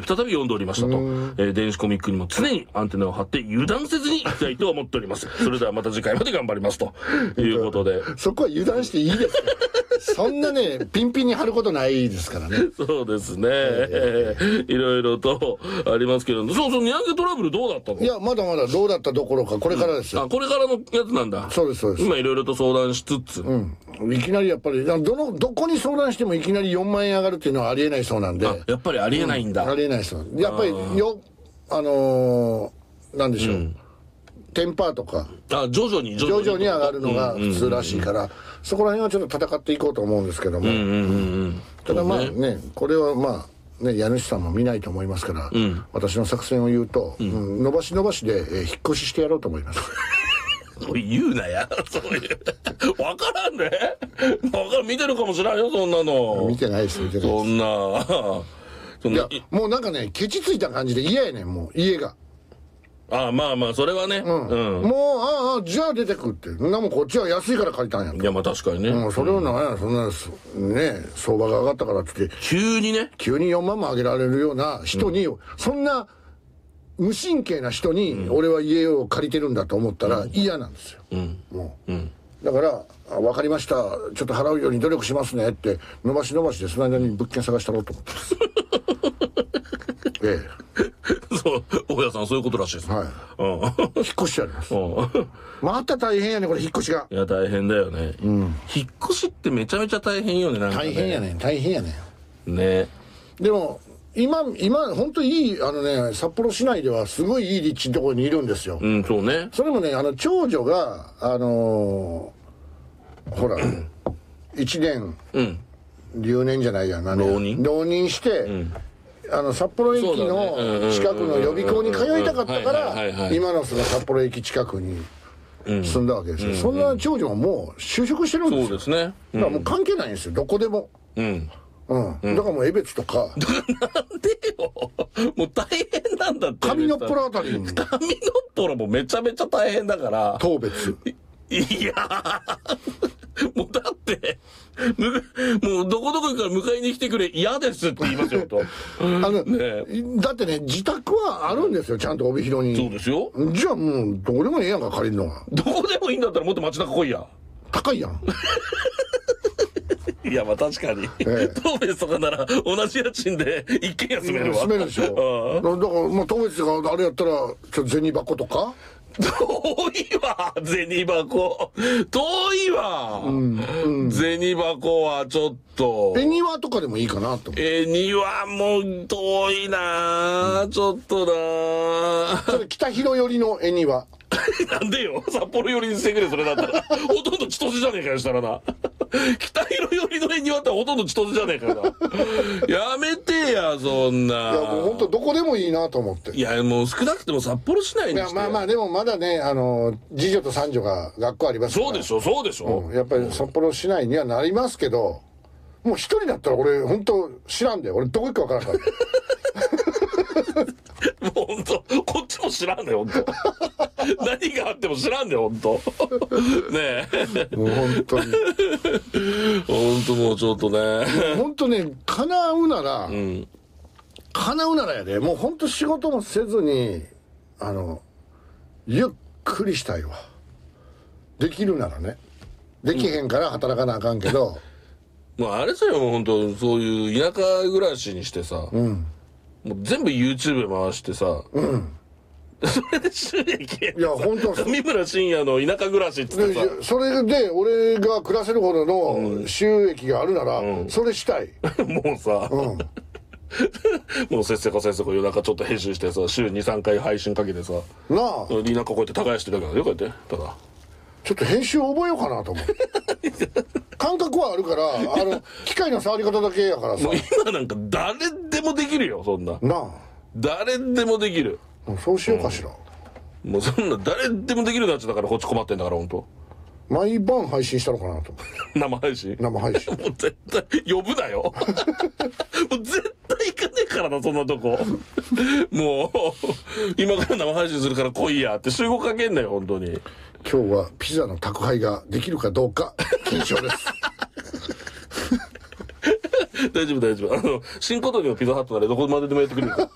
再び読んでおりましたと。電子コミックにも常にアンテナを張って油断せずにいきたいと思っております。それではまた次回まで頑張りますということで。 そこは油断していいですか？そんなね、ピンピンに貼ることないですからね。 そうですね。いろいろとありますけど、そう、値上げトラブルどうだったの？ いや、まだまだどうだったどころか、これからですよ。 あ、これからのやつなんだ。 そうです、そうです。 今いろいろと相談しつつ。 いきなりやっぱり、どこに相談してもいきなり4万円上がるっていうのはありえないそうなんで。 やっぱりありえないんだ。 ありえないそう。やっぱりなんでしょう。テンパーとか。徐々に上がるのが普通らしいから、そこら辺はちょっと戦っていこうと思うんですけども。ただまあね、これはまあ、ね、家主さんも見ないと思いますから、私の作戦を言うと、伸ばし伸ばしで、引っ越ししてやろうと思います。 言うなや、そういう。わからんね。見てるかもしれんよ、そんなの。 見てないです、見てないです。 そんな。 いや、もうなんかね、ケチついた感じで嫌やねん、もう、家が。 まあ、それはね。 もう、じゃあ出てくって。もうこっちは安いから借りたんやん。 いや、まあ確かにね。 それをそんな、ね、相場が上がったからって。 急に 4万も上げられるような人に、そんな、無神経な人に、俺は家を借りてるんだと思ったら嫌なんですよ。もう。だから、分かりました。ちょっと払うように努力しますねって、伸ばし伸ばしでその間に物件探したろうと思ってます。 そう、大家さんそういうことらしいです。 引っ越しあります。また大変やね、これ引っ越しが。 いや、大変だよね。引っ越しってめちゃめちゃ大変よね、なんかね。 大変やね。 ね。 でも、今、本当にいい、札幌市内ではすごいいい立地のところにいるんですよ。 そうね。 それもね、長女が、ほら、1年、留年じゃないやな、浪人して、札幌駅の近くの予備校に通いたかったから、今のその札幌駅近くに住んだわけですよ。そんな長女はもう就職してるんですよ。 そうですね。 だからもう関係ないんですよ、どこでも。だからもう江別とか。 なんでよ。もう大変なんだって。 上のっぽろあたりに。 上のっぽろもめちゃめちゃ大変だから。 当別。 いやもうだって、もうどこどこから迎えに来てくれ、嫌ですって言いますよ、と。 だってね、自宅はあるんですよ、ちゃんと帯広に。 そうですよ。 じゃあもう、どこでもええやんか、借りるのは。 どこでもいいんだったらもっと街中来いや。 高いやん。 いや、まあ確かに。当別とかなら同じ家賃で一軒家住めるわ。 住めるでしょ。だから、まあ当別があれやったら、ちょっと銭箱とか遠いわ、銭箱。遠いわ。銭箱はちょっと。 絵庭とかでもいいかなと思う。 絵庭も遠いな、ちょっとな。 それ北広寄りの絵庭。 なんでよ、札幌寄りにしてくれ、それだったら。ほとんど千歳じゃねえかよ、したらな。北広寄りの絵庭ってほとんど千歳じゃねえかよな。やめてや、そんな。いや、もうほんとどこでもいいなと思って。 いや、もう少なくても札幌市内にして。 まあ、でもまだね、次女と三女が学校ありますから。 そうでしょ。 やっぱり札幌市内にはなりますけど、もう一人だったら俺、ほんと知らんで。俺どこ行くかわからんから。 もうほんと、こっちも知らんねよ、ほんと。何があっても知らんねよ、ほんと。ねえ。もう本当に。 ほんともうちょっとね。 ほんとね、叶うならやで、もうほんと仕事もせずに、ゆっくりしたいわ。できるならね。できへんから働かなあかんけど。 もうあれさよ、ほんと、そういう田舎暮らしにしてさ、もう全部 YouTube 回してさ、それで収益や。 いや、本当上村信也の田舎暮らしって言ってさ。 それで、俺が暮らせるほどの収益があるなら、それしたい。 もうさ、もうせっせか夜中ちょっと編集してさ、週2、3回配信かけてさ、 なあ。 田舎こうやって耕してるだけだよ、こうやって。ただ。 ちょっと編集覚えようかなと思う。感覚はあるから、機械の触り方だけやからさ。 もう今なんか誰でもできるよ、そんな。 なあ。 誰でもできる。 そうしようかしら。 もうそんな誰でもできるなっちゃだからこっち困ってんだから、ほんと。 毎晩配信したのかなと思う。 生配信もう絶対、呼ぶなよ。もう絶対行かねえからな、そんなとこ。もう、今から生配信するから来いやって集合かけんなよ、ほんとに。 今日はピザの宅配ができるかどうか、検証です。 大丈夫。新小鳥のピザハットならどこまででもやってくれるから。